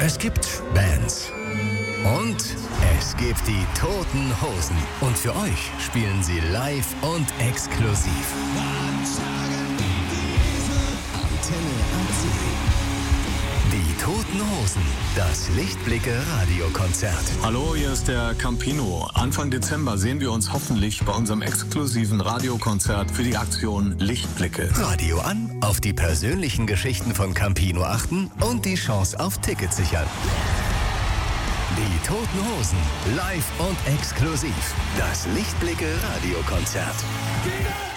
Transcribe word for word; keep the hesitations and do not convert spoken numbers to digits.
Es gibt Bands. Und es gibt die Toten Hosen. Und für euch spielen sie live und exklusiv. Antenne A C. Die Toten Hosen. Das Lichtblicke-Radiokonzert. Hallo, hier ist der Campino. Anfang Dezember sehen wir uns hoffentlich bei unserem exklusiven Radiokonzert für die Aktion Lichtblicke. Radio an, auf die persönlichen Geschichten von Campino achten und die Chance auf Tickets sichern. Die Toten Hosen, live und exklusiv. Das Lichtblicke-Radiokonzert.